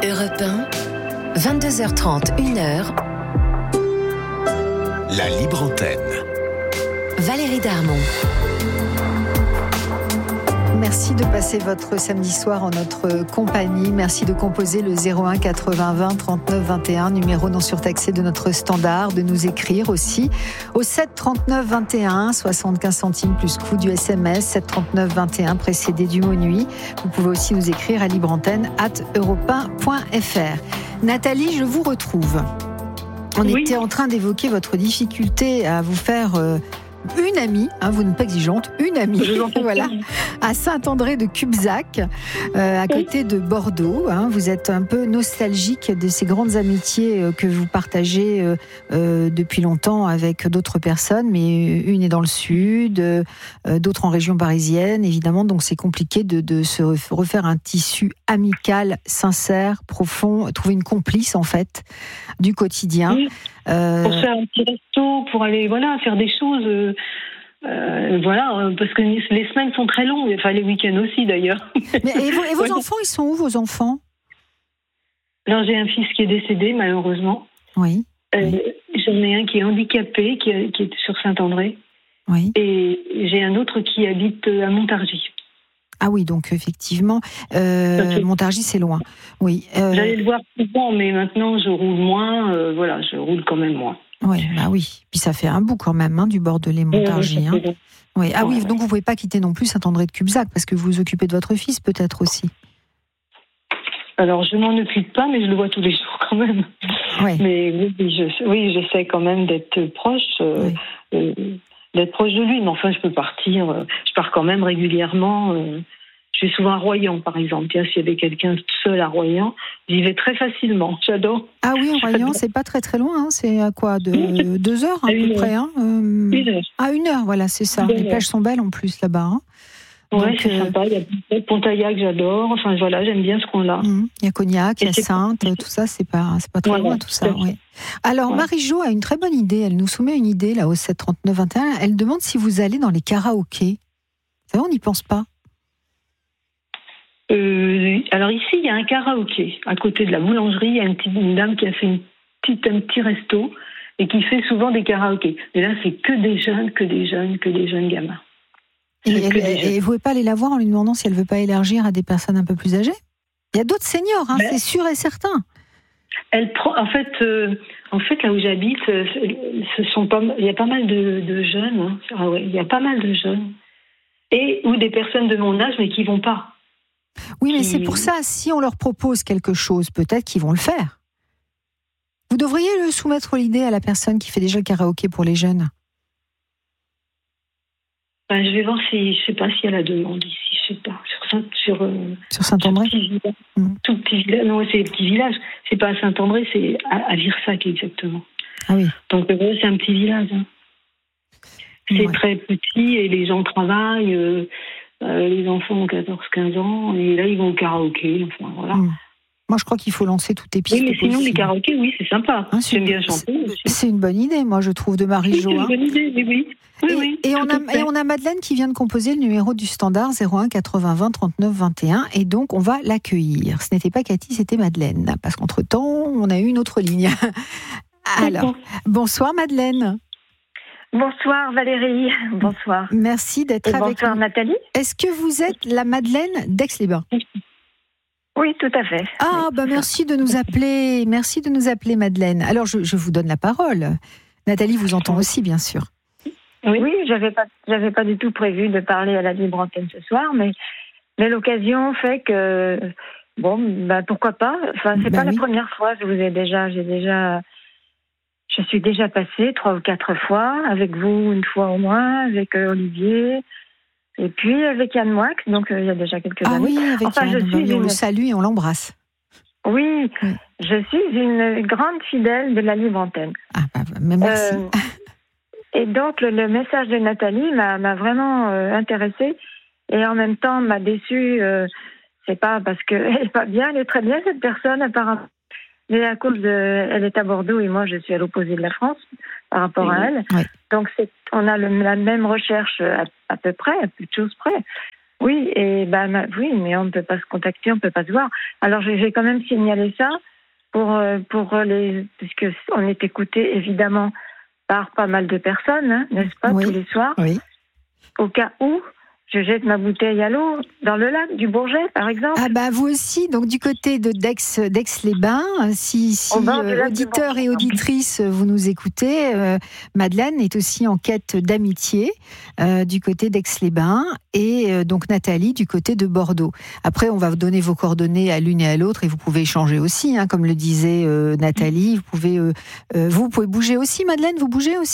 Europe 1, 22h30, 1h. La libre antenne. Valérie Darmon. Merci de passer votre samedi soir en notre compagnie. Merci de composer le 01 80 20 39 21, numéro non surtaxé de notre standard, de nous écrire aussi au 7 39 21, 75 centimes plus coût du SMS, 7 39 21 précédé du mot nuit. Vous pouvez aussi nous écrire à libreantenne@europe1.fr. Nathalie, je vous retrouve. On était en train d'évoquer votre difficulté à vous faire une amie, vous n'êtes pas exigeante, une amie, voilà, à Saint-André de Cubzac, à côté de Bordeaux. Vous êtes un peu nostalgique de ces grandes amitiés que vous partagez depuis longtemps avec d'autres personnes, mais une est dans le sud, d'autres en région parisienne, évidemment, donc c'est compliqué de se refaire un tissu amical, sincère, profond, trouver une complice en fait du quotidien. Oui. Pour faire un petit resto, pour aller faire des choses, parce que les semaines sont très longues, enfin les week-ends aussi d'ailleurs. Mais et vos enfants, ils sont où vos enfants? Alors j'ai un fils qui est décédé malheureusement. Oui. J'en ai un qui est handicapé, qui est sur Saint-André. Oui. Et j'ai un autre qui habite à Montargis. Ah oui, donc effectivement, Montargis c'est loin. Oui. J'allais le voir souvent, mais maintenant je roule moins. Je roule quand même moins. Oui, oui. Puis ça fait un bout quand même, du Bordelais Montargis. Oui. Ah oui, donc vous pouvez pas quitter non plus Saint-André de Cubzac parce que vous vous occupez de votre fils peut-être aussi. Alors je m'en occupe pas, mais je le vois tous les jours quand même. Oui. Mais j'essaie quand même d'être proche. D'être proche de lui, mais enfin je peux partir, je pars quand même régulièrement, je vais souvent à Royan par exemple, s'il y avait quelqu'un seul à Royan, j'y vais très facilement, j'adore. Ah oui, Royan, c'est pas très très loin, c'est à quoi, 2 heures à peu près 1 heure. Ah 1 heure, voilà, c'est ça, les plages sont belles en plus là-bas. Ouais, c'est sympa, il y a Pontaillac, j'adore, enfin voilà, j'aime bien ce coin-là. Il y a Cognac, il y a Sainte, tout ça, c'est pas trop loin tout ça, oui. Alors, Marie-Jo a une très bonne idée, elle nous soumet une idée là au 7 39 21, elle demande si vous allez dans les karaokés. Vous savez, on n'y pense pas. Alors ici, il y a un karaoké, à côté de la boulangerie, il y a une dame qui a fait un petit resto et qui fait souvent des karaokés. Et là, c'est que des jeunes gamins. Et vous ne pouvez pas aller la voir en lui demandant si elle ne veut pas élargir à des personnes un peu plus âgées? Il y a d'autres seniors, c'est sûr et certain. Elle prend, en fait, là où j'habite, il y a pas mal de jeunes. Il y a pas mal de jeunes. Ou des personnes de mon âge, mais qui ne vont pas. Oui, mais c'est pour ça, si on leur propose quelque chose, peut-être qu'ils vont le faire. Vous devriez le soumettre l'idée à la personne qui fait déjà le karaoké pour les jeunes. Je vais voir je sais pas s'il y a la demande ici, je sais pas. Sur Saint-André. Tout petit village. Non, c'est petit village. C'est pas à Saint-André, c'est à Virsac exactement. Ah oui. Donc c'est un petit village. C'est très petit et les gens travaillent. Les enfants ont 14-15 ans et là ils vont au karaoké. Enfin voilà. Moi, je crois qu'il faut lancer toutes les pistes. Oui, mais sinon, les karaokés, oui, c'est sympa. J'aime bien chanter aussi. C'est une bonne idée, moi, je trouve, de Marie-Jo. Oui, c'est une bonne idée, oui. Et on a Madeleine qui vient de composer le numéro du standard 01 80 20 39 21. Et donc, on va l'accueillir. Ce n'était pas Cathy, c'était Madeleine. Parce qu'entre-temps, on a eu une autre ligne. Alors, bonsoir Madeleine. Bonsoir Valérie, bonsoir. Merci d'être avec nous. Bonsoir Nathalie. Est-ce que vous êtes la Madeleine d'Aix-les-Bains ? Oui, tout à fait. Ah, merci de nous appeler. Merci de nous appeler, Madeleine. Alors, je vous donne la parole. Nathalie vous entend aussi, bien sûr. Oui, j'avais pas du tout prévu de parler à la libre antenne ce soir, mais l'occasion fait que, pourquoi pas. Enfin, c'est pas la première fois. Je suis déjà passée 3 ou 4 fois, avec vous une fois au moins, avec Olivier. Et puis avec Yann Moix, donc il y a déjà quelques années. Ah oui, avec Yann, on le salue et on l'embrasse. Oui, je suis une grande fidèle de la libre antenne. Merci. Et donc le message de Nathalie m'a vraiment intéressée et en même temps m'a déçue. C'est pas parce qu'elle est pas bien, elle est très bien cette personne apparemment. Mais à cause elle est à Bordeaux et moi je suis à l'opposé de la France par rapport à elle. Oui. Donc on a la même recherche à peu près, à peu de choses près. Oui, oui, mais on ne peut pas se contacter, on ne peut pas se voir. Alors j'ai quand même signalé ça puisque on est écouté évidemment par pas mal de personnes, hein, n'est-ce pas, tous les soirs. Oui. Au cas où je jette ma bouteille à l'eau dans le lac du Bourget, par exemple. Ah bah vous aussi, donc du côté de d'Aix-les-Bains, si auditeurs et auditrices vous nous écoutez, Madeleine est aussi en quête d'amitié du côté d'Aix-les-Bains et donc Nathalie du côté de Bordeaux. Après, on va vous donner vos coordonnées à l'une et à l'autre et vous pouvez échanger aussi, hein, comme le disait Nathalie. Vous pouvez bouger aussi, Madeleine, vous bougez aussi ?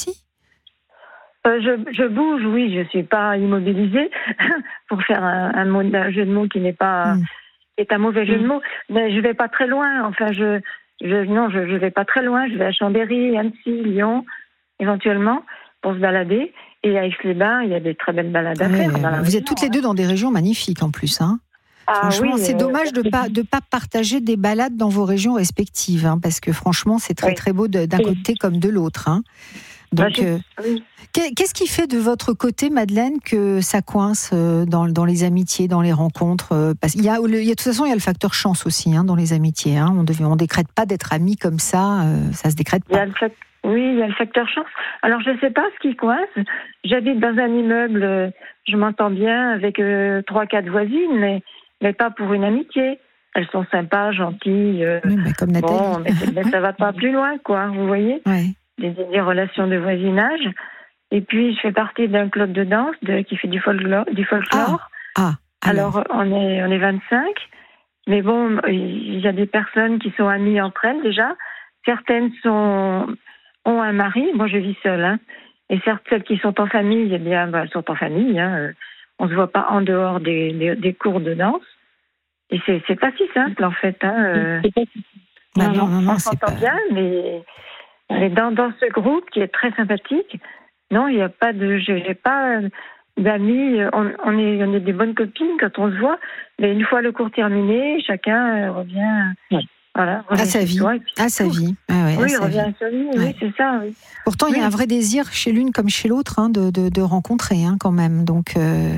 Je bouge, oui, je suis pas immobilisée pour faire un jeu de mots qui n'est pas est un mauvais jeu de mots, mais je vais pas très loin. Enfin, je vais pas très loin. Je vais à Chambéry, Annecy, Lyon, éventuellement pour se balader. Et à Aix-les-Bains, il y a des très belles balades à faire. Vous êtes toutes les deux dans des régions magnifiques en plus, hein. Franchement, c'est dommage de pas partager des balades dans vos régions respectives, hein, parce que franchement, c'est très très beau d'un côté comme de l'autre, hein. Donc, qu'est-ce qui fait de votre côté, Madeleine, que ça coince dans les amitiés, dans les rencontres parce qu'il y a, de toute façon, il y a le facteur chance aussi, hein, dans les amitiés. Hein. On décrète pas d'être amis comme ça, ça se décrète pas. Il y a le facteur chance. Alors, je ne sais pas ce qui coince. J'habite dans un immeuble, je m'entends bien avec 3-4 voisines, mais pas pour une amitié. Elles sont sympas, gentilles. Comme Nathalie. Bon, mais ça va pas plus loin, quoi, vous voyez. Ouais. Des relations de voisinage. Et puis, je fais partie d'un club de danse qui fait du folklore. Alors, on est 25. Mais bon, il y a des personnes qui sont amies entre elles déjà. Certaines ont un mari. Moi, je vis seule. Hein. Et celles qui sont en famille, eh bien, elles sont en famille. Hein. On ne se voit pas en dehors des cours de danse. Et c'est pas si simple, en fait. Hein. On s'entend bien, mais dans ce groupe qui est très sympathique, non, il n'y a pas j'ai pas d'amis. On est des bonnes copines quand on se voit, mais une fois le cours terminé, chacun revient. Voilà, à sa vie. À sa vie. Ah ouais, oui, revient à sa vie. Oui, c'est ça. Oui. Pourtant, il y a un vrai désir chez l'une comme chez l'autre, hein, de rencontrer, hein, quand même. Donc.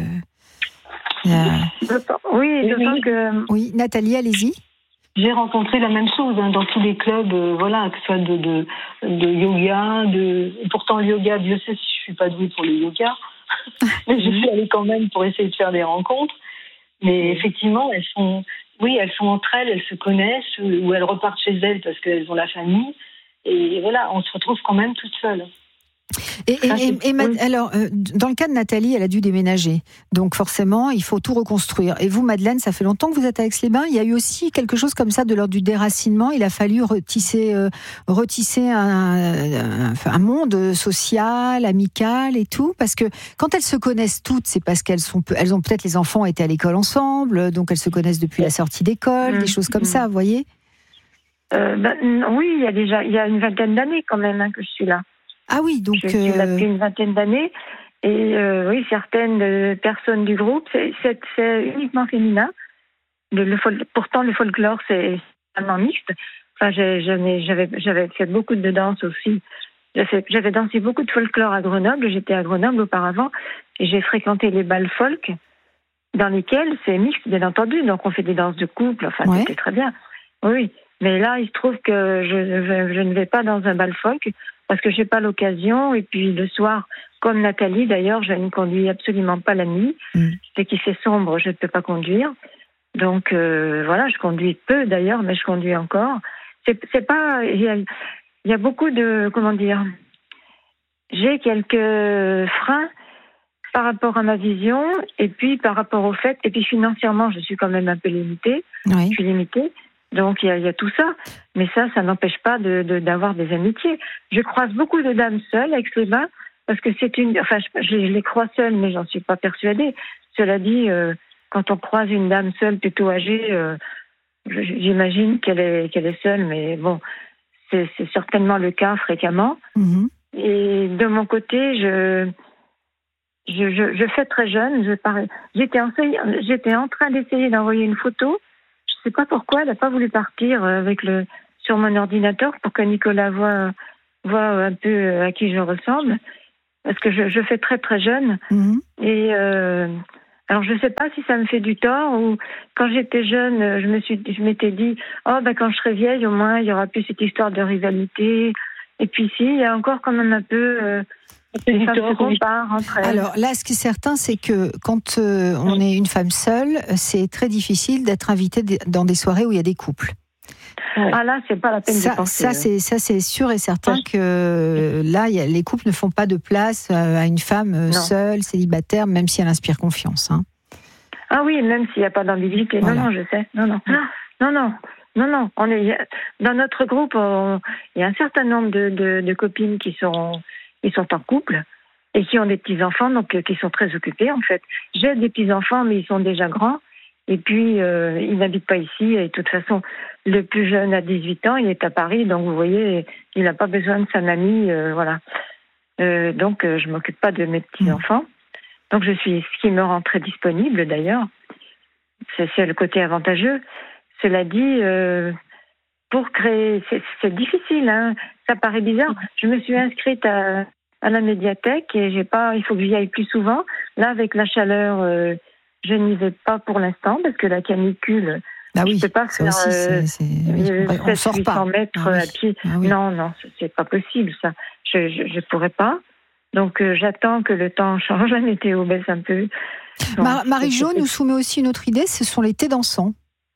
Oui, d'autant que. Oui, Nathalie, allez-y. J'ai rencontré la même chose dans tous les clubs, que ce soit de yoga, pourtant le yoga, Dieu sait si je suis pas douée pour le yoga, mais je suis allée quand même pour essayer de faire des rencontres. Mais effectivement, elles sont entre elles se connaissent, ou elles repartent chez elles parce qu'elles ont la famille, et voilà, on se retrouve quand même toutes seules. Alors, dans le cas de Nathalie, elle a dû déménager. Donc forcément, il faut tout reconstruire. Et vous, Madeleine, ça fait longtemps que vous êtes à Aix-les-Bains. Il y a eu aussi quelque chose comme ça de l'ordre du déracinement. Il a fallu retisser un monde social, amical et tout. Parce que quand elles se connaissent toutes, c'est parce elles ont peut-être les enfants étaient à l'école ensemble, donc elles se connaissent depuis la sortie d'école, des choses comme ça, vous voyez. Oui, il y a une vingtaine d'années quand même que je suis là. Ah oui, donc... Je suis là depuis une vingtaine d'années. Et oui, certaines personnes du groupe, c'est uniquement féminin. Pourtant, le folklore, c'est vraiment mixte. Enfin, j'avais fait beaucoup de danse aussi. J'avais dansé beaucoup de folklore à Grenoble. J'étais à Grenoble auparavant. Et j'ai fréquenté les bals folk, dans lesquels c'est mixte, bien entendu. Donc, on fait des danses de couple. Enfin, C'était très bien. Oui. Mais là, il se trouve que je ne vais pas dans un bal folk parce que je n'ai pas l'occasion. Et puis le soir, comme Nathalie d'ailleurs, je ne conduis absolument pas la nuit. Dès qu'il fait sombre, je ne peux pas conduire. Donc voilà, je conduis peu d'ailleurs, mais je conduis encore. C'est pas. Il y a beaucoup de j'ai quelques freins par rapport à ma vision et puis par rapport au fait. Et puis financièrement, je suis quand même un peu limitée. Oui. Je suis limitée. Donc il y a tout ça, mais ça n'empêche pas d'avoir des amitiés. Je croise beaucoup de dames seules avec Aix-les-Bains parce que je les crois seules, mais j'en suis pas persuadée. Cela dit, quand on croise une dame seule plutôt âgée, j'imagine qu'elle est seule, mais bon, c'est certainement le cas fréquemment. Mm-hmm. Et de mon côté, je fais très jeune. J'étais en train d'essayer d'envoyer une photo. Je ne sais pas pourquoi, elle n'a pas voulu partir sur mon ordinateur pour que Nicolas voit un peu à qui je ressemble. Parce que je fais très très jeune. Mm-hmm. Et Alors je ne sais pas si ça me fait du tort ou quand j'étais jeune, je m'étais dit quand je serai vieille au moins il y aura plus cette histoire de rivalité. Et puis il y a encore quand même un peu les femmes se comparent entre elles. Alors là, ce qui est certain, c'est que quand on est une femme seule, c'est très difficile d'être invitée dans des soirées où il y a des couples. Ah là, c'est pas la peine de penser. Ça, c'est sûr et certain que là, les couples ne font pas de place à une femme seule, célibataire, même si elle inspire confiance. Hein. Ah oui, même s'il n'y a pas d'ambiguïté. Voilà. Non, je sais. Non. On est dans notre groupe. Il y a un certain nombre de copines qui sont en couple et qui ont des petits enfants, donc qui sont très occupés en fait. J'ai des petits enfants, mais ils sont déjà grands. Et puis, il n'habite pas ici. Et de toute façon, le plus jeune a 18 ans, il est à Paris. Donc, vous voyez, il n'a pas besoin de sa mamie. Voilà. Donc, je ne m'occupe pas de mes petits-enfants. Donc, ce qui me rend très disponible, d'ailleurs. C'est le côté avantageux. Cela dit, pour créer... C'est difficile, hein. Ça paraît bizarre. Je me suis inscrite à la médiathèque et il faut que j'y aille plus souvent. Là, avec la chaleur... je n'y vais pas pour l'instant parce que la canicule, je ne peux pas faire 700-800 mètres à pied. Non, c'est pas possible ça. Je ne pourrais pas. Donc j'attends que le temps change, la météo baisse un peu. Marie-Jo nous soumet aussi une autre idée, ce sont les thés dansants.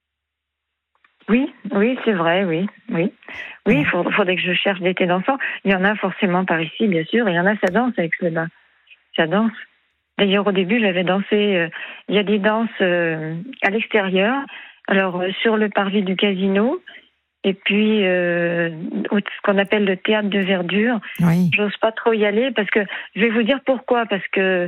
Oui, c'est vrai, oui. Il faudrait que je cherche des thés dansants. Il y en a forcément par ici, bien sûr. Il y en a, ça danse avec le bas. Ça danse. D'ailleurs, au début, j'avais dansé. Il y a des danses à l'extérieur, alors sur le parvis du casino, et puis ce qu'on appelle le théâtre de verdure. Oui. J'ose pas trop y aller parce que je vais vous dire pourquoi. Parce que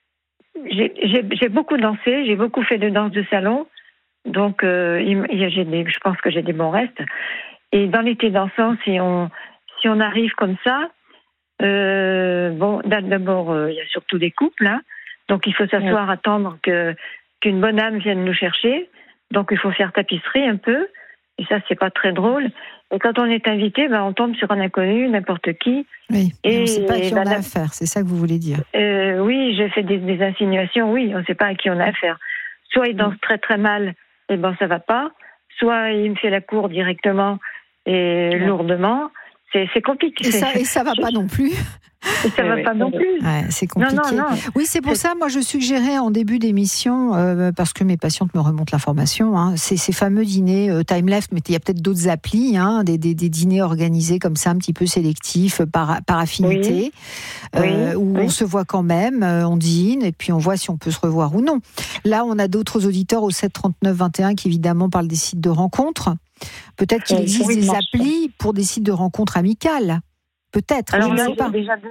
j'ai beaucoup dansé, j'ai beaucoup fait de danse de salon, donc je pense que j'ai des bons restes. Et dans l'été dansant, si on arrive comme ça. D'abord, il y a surtout des couples, hein. Donc il faut s'asseoir, attendre qu'une bonne âme vienne nous chercher. Donc il faut faire tapisserie un peu, et ça c'est pas très drôle. Et quand on est invité, on tombe sur un inconnu, n'importe qui. Oui, et on ne sait pas à qui on a affaire, c'est ça que vous voulez dire. Oui, j'ai fait des insinuations, oui, on ne sait pas à qui on a affaire. Soit il danse très très mal, et ça va pas. Soit il me fait la cour directement et lourdement. C'est compliqué. Et ça va pas non plus. Et ça va pas non plus. Ouais, c'est compliqué. Non. Oui, c'est pour ça, moi, je suggérais en début d'émission, parce que mes patientes me remontent l'information, hein, ces fameux dîners time left, mais il y a peut-être d'autres applis, hein, des dîners organisés comme ça, un petit peu sélectifs, par affinité, où on se voit quand même, on dîne, et puis on voit si on peut se revoir ou non. Là, on a d'autres auditeurs au 7 39 21 qui, évidemment, parlent des sites de rencontres. Peut-être qu'il existe des applis pour des sites de rencontres amicales. Peut-être, alors, je ne sais pas.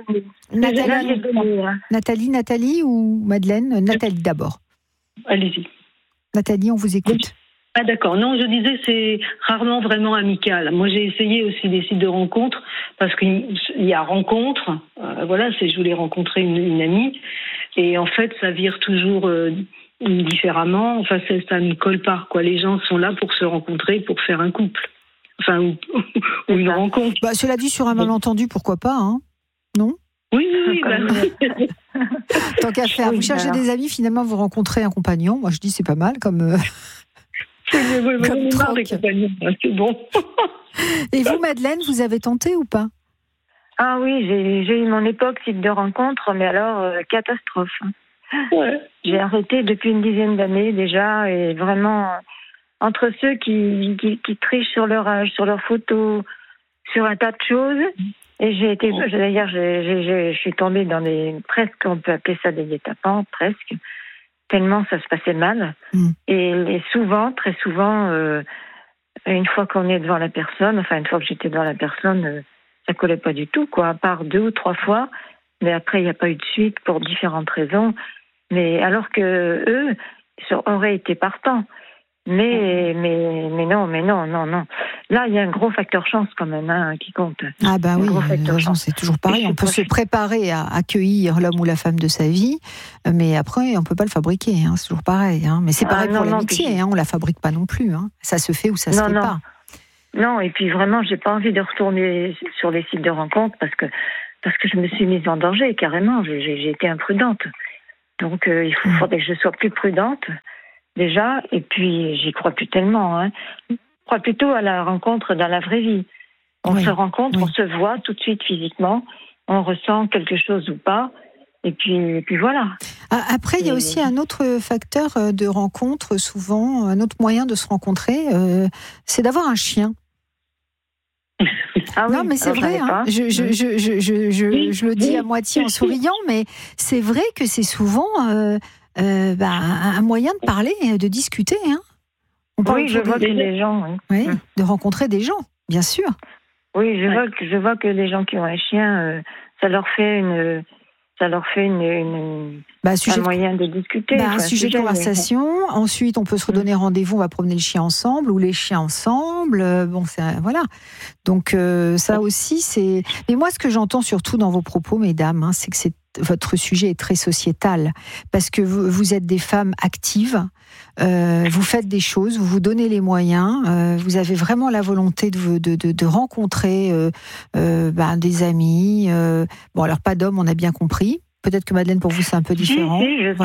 Nathalie ou Madeleine? Nathalie d'abord. Allez-y. Nathalie, on vous écoute. Ah d'accord, non, je disais c'est rarement vraiment amical. Moi j'ai essayé aussi des sites de rencontres parce qu'il y a rencontre, je voulais rencontrer une amie et en fait ça vire toujours différemment, enfin ça ne colle pas quoi. Les gens sont là pour se rencontrer, pour faire un couple, ou une rencontre. Cela dit, sur un malentendu, pourquoi pas, hein? Non? Oui. Tant qu'à faire, vous cherchez des amis, finalement vous rencontrez un compagnon. Moi je dis c'est pas mal comme. Comme c'est bon. Et vous, Madeleine, vous avez tenté ou pas? Ah oui, j'ai eu mon époque site de rencontre, mais alors catastrophe. Ouais. J'ai arrêté depuis une dizaine d'années déjà, et vraiment entre ceux qui trichent sur leur âge, sur leurs photos, sur un tas de choses. Et je suis tombée dans presque, on peut appeler ça des guet-apens, presque. Tellement ça se passait mal. Et souvent, très souvent, une fois qu'on est devant la personne, une fois que j'étais devant la personne, ça collait pas du tout, quoi, à part 2 ou 3 fois. Mais après, il n'y a pas eu de suite pour différentes raisons. Mais alors que eux auraient été partants. Mais non. Là, il y a un gros facteur chance quand même qui compte. Ah bah oui, c'est toujours pareil. On peut se préparer à accueillir l'homme ou la femme de sa vie, mais après, on peut pas le fabriquer. C'est toujours pareil. Mais c'est pareil pour l'amitié. On la fabrique pas non plus. Ça se fait ou ça se fait pas. Non, et puis vraiment, j'ai pas envie de retourner sur les sites de rencontres parce que je me suis mise en danger carrément. J'ai été imprudente. Donc, il faudrait que je sois plus prudente, déjà. Et puis, j'y crois plus tellement. Hein. Je crois plutôt à la rencontre dans la vraie vie. On se rencontre, on se voit tout de suite physiquement, on ressent quelque chose ou pas. Et puis voilà. Après, il y a aussi un autre facteur de rencontre, souvent, un autre moyen de se rencontrer, c'est d'avoir un chien. Ah oui, non, mais c'est vrai. Hein. Je le dis à moitié en souriant, mais c'est vrai que c'est souvent un moyen de parler, de discuter. Hein. Oui, je vois que les gens. Oui, de rencontrer des gens, bien sûr. Oui, je vois que les gens qui ont un chien, ça leur fait un moyen de discuter. Un sujet de conversation. Ensuite, on peut se redonner rendez-vous, on va promener le chien ensemble, ou les chiens ensemble. Voilà. Donc, ça aussi, c'est... Mais moi, ce que j'entends surtout dans vos propos, mesdames, c'est que votre sujet est très sociétal. Parce que vous êtes des femmes actives, vous faites des choses, vous vous donnez les moyens, vous avez vraiment la volonté de rencontrer des amis. Alors pas d'hommes, on a bien compris. Peut-être que Madeleine, pour vous, c'est un peu différent.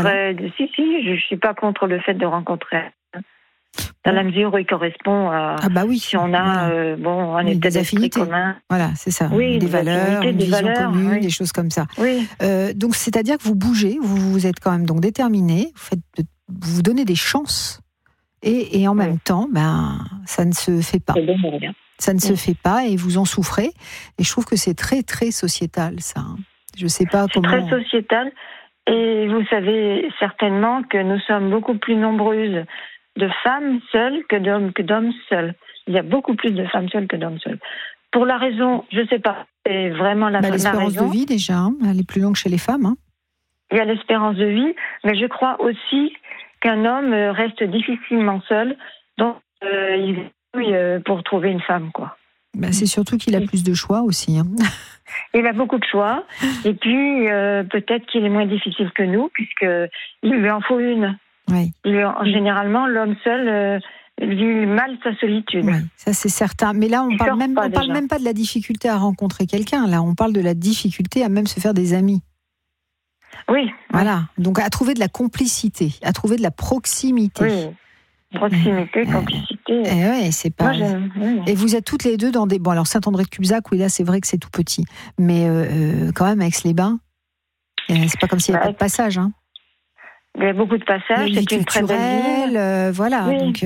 Je suis pas contre le fait de rencontrer. Dans la mesure où il correspond à... si on a un état d'esprit commun. Voilà, c'est ça. Des valeurs, une vision commune, des choses comme ça. Oui. Donc, c'est-à-dire que vous bougez, vous êtes quand même donc déterminé, vous vous donnez des chances, et en même temps, ça ne se fait pas. Ça ne se fait pas, et vous en souffrez. Et je trouve que c'est très, très sociétal, ça. Je ne sais pas comment... C'est très sociétal. Et vous savez certainement que nous sommes beaucoup plus nombreuses de femmes seules que d'hommes seuls. Il y a beaucoup plus de femmes seules que d'hommes seuls. Pour la raison, je ne sais pas, c'est vraiment la raison. L'espérance de vie, déjà, elle est plus longue chez les femmes. Hein. Il y a l'espérance de vie, mais je crois aussi qu'un homme reste difficilement seul, donc il est pour trouver une femme, quoi. C'est surtout qu'il a plus de choix aussi. Hein. Il a beaucoup de choix, et puis peut-être qu'il est moins difficile que nous, puisqu'il lui en faut une. Oui. Généralement, l'homme seul vit mal sa solitude. Oui, ça c'est certain. Mais là, on parle même pas de la difficulté à rencontrer quelqu'un. Là, on parle de la difficulté à même se faire des amis. Oui. Voilà. Donc, à trouver de la complicité, à trouver de la proximité. Oui. Proximité, complicité. Oui, c'est pas. Et vous êtes toutes les deux dans des. Bon, alors Saint-André-de-Cubzac, oui, là, c'est vrai que c'est tout petit. Mais quand même, Aix-les-Bains, c'est pas comme s'il n'y avait pas de passage, hein. Il y a beaucoup de passages, c'est une très belle ville. Voilà, oui. Donc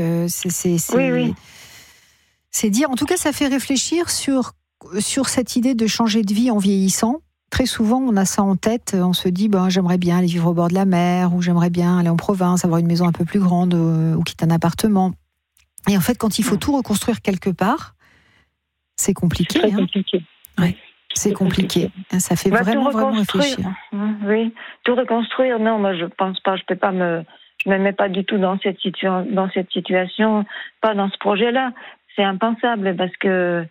c'est dire. En tout cas, ça fait réfléchir sur cette idée de changer de vie en vieillissant. Très souvent, on a ça en tête. On se dit, j'aimerais bien aller vivre au bord de la mer, ou j'aimerais bien aller en province, avoir une maison un peu plus grande, ou quitter un appartement. Et en fait, quand il faut tout reconstruire quelque part, c'est compliqué. C'est très compliqué. Ouais. C'est compliqué. Ça fait vraiment réfléchir. Oui, tout reconstruire. Non, moi je pense pas. Je me mets pas du tout dans cette situation, pas dans ce projet-là. C'est impensable parce que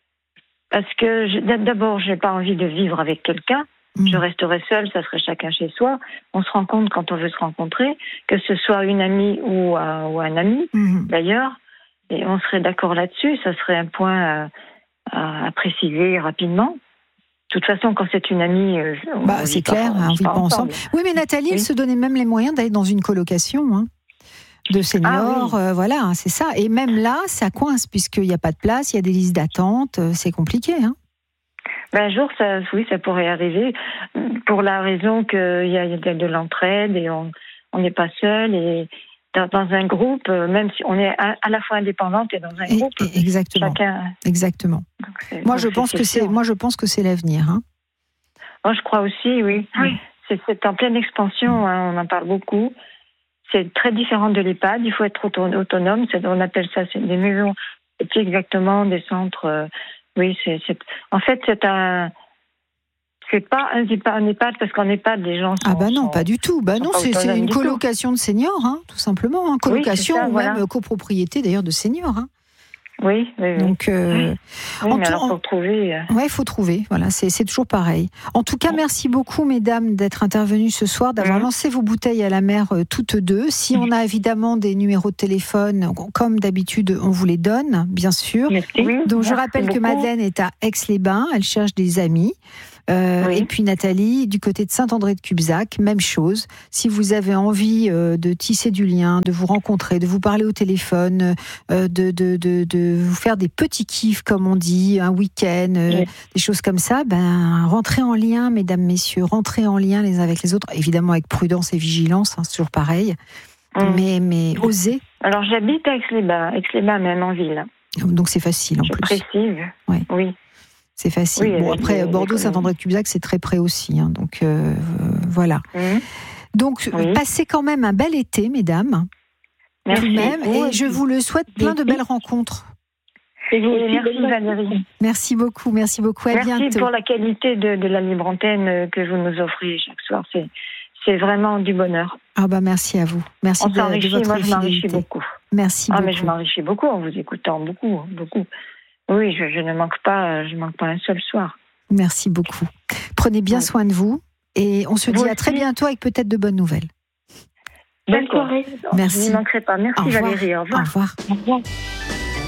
d'abord j'ai pas envie de vivre avec quelqu'un. Je resterai seule, ça serait chacun chez soi. On se rencontre quand on veut se rencontrer, que ce soit une amie ou un ami d'ailleurs, et on serait d'accord là-dessus. Ça serait un point à préciser rapidement. De toute façon, quand c'est une amie, c'est clair, on vit pas ensemble. Oui, mais Nathalie, elle se donnait même les moyens d'aller dans une colocation de seniors. Voilà, c'est ça. Et même là, ça coince, puisqu'il n'y a pas de place, il y a des listes d'attente, c'est compliqué. Hein. Un jour, ça pourrait arriver, pour la raison qu'il y a de l'entraide et on n'est pas seul. Et dans un groupe, même si on est à la fois indépendante et dans un groupe, exactement. Chacun... Exactement. Moi, je pense que c'est l'avenir. Hein. Moi, je crois aussi, oui. C'est en pleine expansion, on en parle beaucoup. C'est très différent de l'EHPAD, il faut être autonome. On appelle ça des maisons, c'est plus exactement des centres. En fait, c'est pas un EHPAD, parce qu'en EHPAD, les gens sont... non, pas du tout. Non, c'est une colocation de seniors, tout simplement. Colocation ou même copropriété, d'ailleurs, de seniors. Oui. Donc, mais alors, faut trouver... il faut trouver. Voilà, c'est toujours pareil. En tout cas, merci beaucoup, mesdames, d'être intervenues ce soir, d'avoir lancé vos bouteilles à la mer toutes deux. Si on a évidemment des numéros de téléphone, comme d'habitude, on vous les donne, bien sûr. Merci. Donc, je rappelle que Madeleine est à Aix-les-Bains. Elle cherche des amis. Et puis Nathalie, du côté de Saint-André-de-Cubzac, même chose. Si vous avez envie de tisser du lien, de vous rencontrer, de vous parler au téléphone, de vous faire des petits kiffs, comme on dit, un week-end, des choses comme ça, rentrez en lien, mesdames, messieurs, rentrez en lien les uns avec les autres, évidemment avec prudence et vigilance, c'est toujours pareil, mais osez. Alors j'habite à Aix-les-Bains même en ville. Donc c'est facile en plus. Je précise, oui. C'est facile. Oui, après, Bordeaux, Saint-André-de-Cubzac, c'est très près aussi. Donc, voilà. Donc, passez quand même un bel été, mesdames. Merci. Et je vous le souhaite plein de belles rencontres. Et merci Valérie. Merci beaucoup. À bientôt. Merci pour la qualité de la libre antenne que vous nous offrez chaque soir. C'est vraiment du bonheur. Merci à vous. Merci de votre fidélité. Moi, je m'enrichis beaucoup. Merci beaucoup. Mais je m'enrichis beaucoup en vous écoutant, beaucoup. Oui, je ne manque pas, un seul soir. Merci beaucoup. Prenez bien soin de vous et on se dit à très bientôt avec peut-être de bonnes nouvelles. Bonne soirée. Merci. Je n'y manquerai pas. Merci Valérie. Au revoir. Au revoir.